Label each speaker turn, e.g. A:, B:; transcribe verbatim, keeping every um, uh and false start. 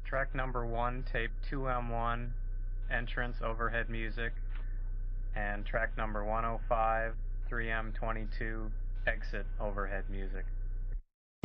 A: Track number one, tape two M one, entrance overhead music, and track number one oh five, three M twenty-two, exit overhead music.